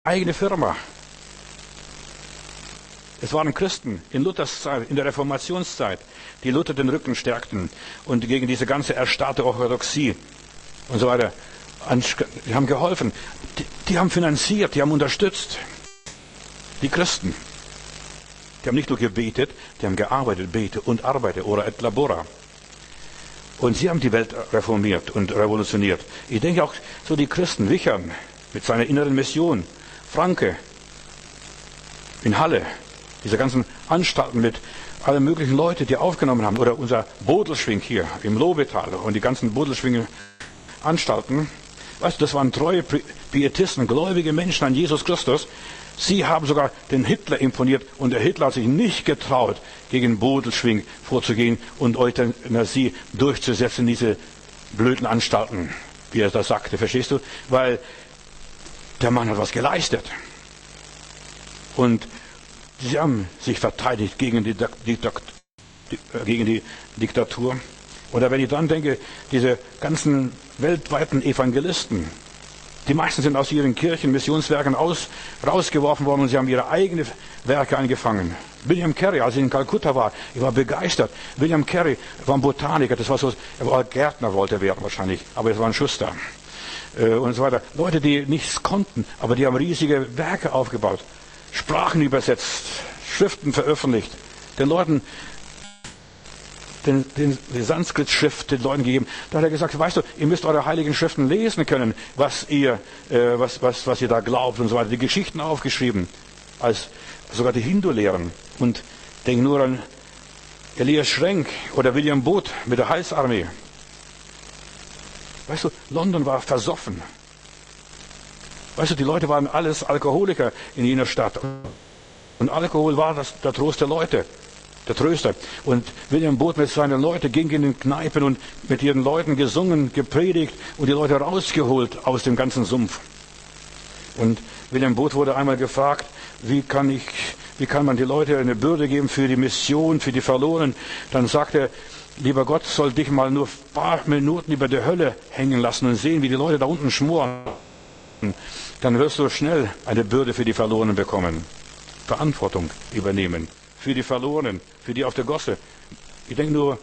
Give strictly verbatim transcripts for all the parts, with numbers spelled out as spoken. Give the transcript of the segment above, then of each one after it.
eigene Firma. Es waren Christen in Luthers Zeit, in der Reformationszeit, die Luther den Rücken stärkten und gegen diese ganze erstarrte Orthodoxie und so weiter. Die haben geholfen, die, die haben finanziert, die haben unterstützt. Die Christen, die haben nicht nur gebetet, die haben gearbeitet, bete und arbeite, ora et labora. Und sie haben die Welt reformiert und revolutioniert. Ich denke auch so die Christen, Wichern mit seiner inneren Mission, Franke in Halle, diese ganzen Anstalten mit allen möglichen Leuten, die aufgenommen haben, oder unser Bodelschwing hier im Lobetal und die ganzen Bodelschwinge Anstalten. Weißt du, das waren treue Pietisten, gläubige Menschen an Jesus Christus. Sie haben sogar den Hitler imponiert und der Hitler hat sich nicht getraut, gegen Bodelschwing vorzugehen und Euthanasie durchzusetzen, diese blöden Anstalten, wie er das sagte, verstehst du? Weil der Mann hat was geleistet. Und sie haben sich verteidigt gegen die, Diktat, gegen die Diktatur. Oder wenn ich dann denke, diese ganzen weltweiten Evangelisten, die meisten sind aus ihren Kirchen, Missionswerken aus, rausgeworfen worden und sie haben ihre eigenen Werke angefangen. William Carey, als ich in Kalkutta war, ich war begeistert. William Carey war ein Botaniker, das war so, er war Gärtner, wollte er werden wahrscheinlich, aber es war ein Schuster. Äh, und so weiter. Leute, die nichts konnten, aber die haben riesige Werke aufgebaut. Sprachen übersetzt, Schriften veröffentlicht, den Leuten den, den, die Sanskrit-Schrift den Leuten gegeben. Da hat er gesagt, weißt du, ihr müsst eure heiligen Schriften lesen können, was ihr, äh, was, was, was ihr da glaubt und so weiter. Die Geschichten aufgeschrieben, als sogar die Hindu-Lehren. Und denk nur an Elias Schrenk oder William Booth mit der Heilsarmee. Weißt du, London war versoffen. Weißt du, die Leute waren alles Alkoholiker in jener Stadt. Und Alkohol war das, der Trost der Leute, der Tröster. Und William Booth mit seinen Leuten ging in den Kneipen und mit ihren Leuten gesungen, gepredigt und die Leute rausgeholt aus dem ganzen Sumpf. Und William Booth wurde einmal gefragt, wie kann ich, wie kann man die Leute eine Bürde geben für die Mission, für die Verlorenen? Dann sagte er, lieber Gott soll dich mal nur ein paar Minuten über der Hölle hängen lassen und sehen, wie die Leute da unten schmoren. Dann wirst du schnell eine Bürde für die Verlorenen bekommen. Verantwortung übernehmen. Für die Verlorenen, für die auf der Gosse. Ich denke nur,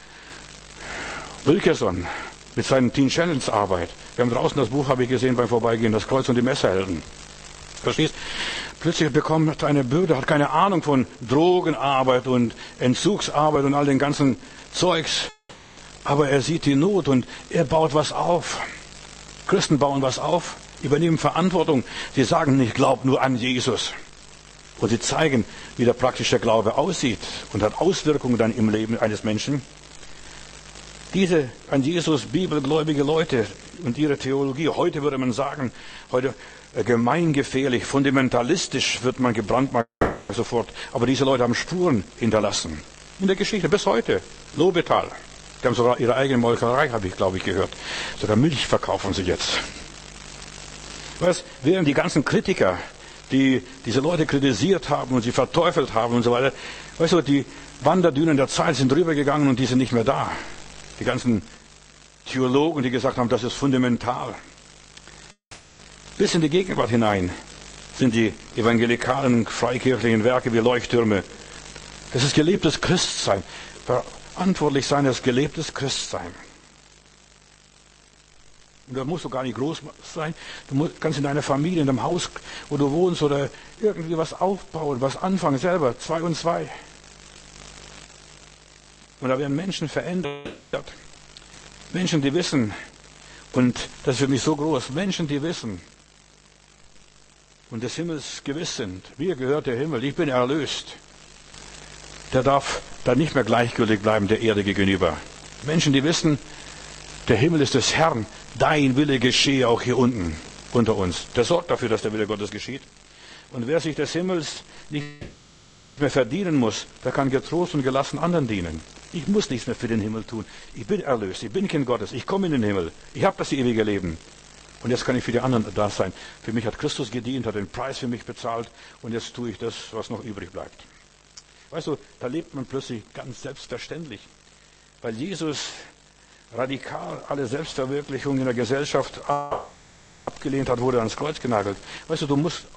Wilkerson mit seinen Teen Challenge Arbeit. Wir haben draußen das Buch, habe ich gesehen beim Vorbeigehen, das Kreuz und die Messerhelden. Verstehst? Plötzlich bekommt er eine Bürde, hat keine Ahnung von Drogenarbeit und Entzugsarbeit und all den ganzen Zeugs. Aber er sieht die Not und er baut was auf. Christen bauen was auf, übernehmen Verantwortung. Sie sagen nicht, glaub nur an Jesus. Und sie zeigen, wie der praktische Glaube aussieht und hat Auswirkungen dann im Leben eines Menschen. Diese an Jesus bibelgläubige Leute und ihre Theologie, heute würde man sagen, heute gemeingefährlich, fundamentalistisch wird man gebrandmarkt sofort. Aber diese Leute haben Spuren hinterlassen. In der Geschichte bis heute. Lobetal. Die haben sogar ihre eigene Molkerei, habe ich, glaube ich, gehört. Sogar Milch verkaufen sie jetzt. Was? Während die ganzen Kritiker, die diese Leute kritisiert haben und sie verteufelt haben und so weiter, weißt du, die Wanderdünen der Zeit sind rübergegangen und die sind nicht mehr da. Die ganzen Theologen, die gesagt haben, das ist fundamental. Bis in die Gegenwart hinein sind die evangelikalen, freikirchlichen Werke wie Leuchttürme. Das ist gelebtes Christsein. Verantwortlich sein, das gelebtes Christsein. Und da musst du gar nicht groß sein. Du musst, kannst in deiner Familie, in deinem Haus, wo du wohnst, oder irgendwie was aufbauen, was anfangen, selber, zwei und zwei. Und da werden Menschen verändert. Menschen, die wissen, und das ist für mich so groß, Menschen, die wissen und des Himmels gewiss sind. Mir gehört der Himmel, ich bin erlöst. Der darf da nicht mehr gleichgültig bleiben der Erde gegenüber. Menschen, die wissen, der Himmel ist des Herrn, dein Wille geschehe auch hier unten unter uns. Der sorgt dafür, dass der Wille Gottes geschieht. Und wer sich des Himmels nicht mehr verdienen muss, der kann getrost und gelassen anderen dienen. Ich muss nichts mehr für den Himmel tun. Ich bin erlöst, ich bin Kind Gottes, ich komme in den Himmel. Ich habe das ewige Leben. Und jetzt kann ich für die anderen da sein. Für mich hat Christus gedient, hat den Preis für mich bezahlt und jetzt tue ich das, was noch übrig bleibt. Weißt du, da lebt man plötzlich ganz selbstverständlich, weil Jesus radikal alle Selbstverwirklichung in der Gesellschaft abgelehnt hat, wurde ans Kreuz genagelt. Weißt du, du musst